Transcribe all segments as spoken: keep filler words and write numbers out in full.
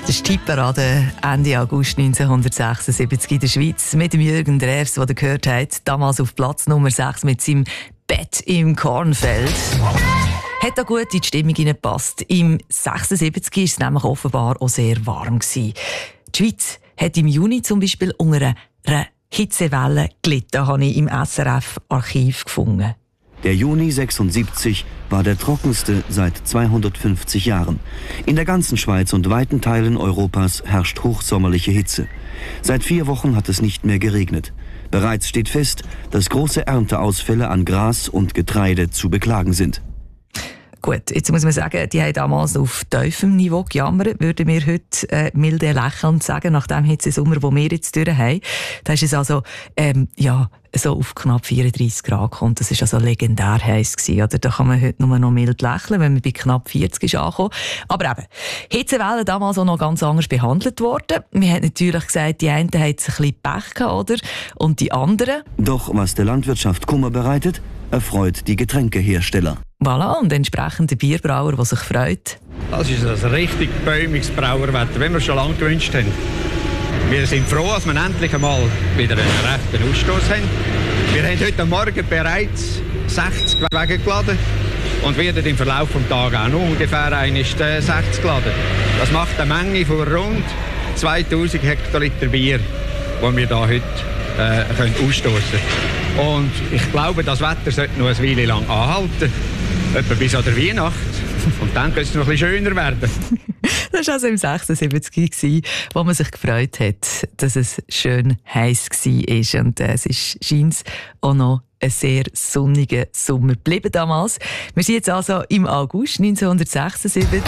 Das ist die Hitparade Ende August neunzehnhundertsechsundsiebzig in der Schweiz mit dem Jürgen Drews, den ihr gehört habt, damals auf Platz Nummer sechs mit seinem Bett im Kornfeld. Hat da gut in die Stimmung hineingepasst. Im sechsundsiebzig war es nämlich offenbar auch sehr warm gewesen. Die Schweiz hat im Juni zum Beispiel unter einer Hitzewelle gelitten, habe ich im S R F-Archiv gefunden. Der Juni sechsundsiebzig war der trockenste seit zweihundertfünfzig Jahren. In der ganzen Schweiz und weiten Teilen Europas herrscht hochsommerliche Hitze. Seit vier Wochen hat es nicht mehr geregnet. Bereits steht fest, dass große Ernteausfälle an Gras und Getreide zu beklagen sind. Gut, jetzt muss man sagen, die haben damals auf tiefem Niveau gejammert, würden wir heute äh, milde lächelnd sagen, nach dem Hitzesommer, den wir jetzt durch haben. Da ist es also, ähm, ja, so auf knapp vierunddreissig Grad gekommen. Das war also legendär heiß gewesen, oder? Da kann man heute nur noch mild lächeln, wenn man bei knapp vierzig ist angekommen. Aber eben, Hitzewellen damals auch noch ganz anders behandelt worden. Wir haben natürlich gesagt, die einen haben ein bisschen Pech gehabt, oder? Und die anderen? Doch was der Landwirtschaft Kummer bereitet, erfreut die Getränkehersteller. Voilà, und entsprechend der Bierbrauer, der sich freut. Das ist ein richtig bäumiges Brauerwetter, wie wir es schon lange gewünscht haben. Wir sind froh, dass wir endlich einmal wieder einen rechten Ausstoß haben. Wir haben heute Morgen bereits sechzig Wagen geladen und werden im Verlauf des Tages auch noch ungefähr sechzig laden. Das macht eine Menge von rund zweitausend Hektoliter Bier, die wir hier heute äh, können ausstoßen können. Und ich glaube, das Wetter sollte noch eine Weile lang anhalten, etwa bis an der Weihnacht. Und dann könnte es noch ein bisschen schöner werden. Das war also im sechsundsiebzig, wo man sich gefreut hat, dass es schön heiß war. Und äh, es ist scheint auch noch ein sehr sonniger Sommer geblieben damals. Wir sind jetzt also im August neunzehnhundertsechsundsiebzig.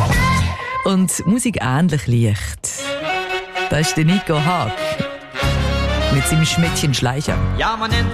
Und Musik ähnlich leicht. Da ist der Nico Haag mit seinem Schmidtchen Schleicher. Ja, man nennt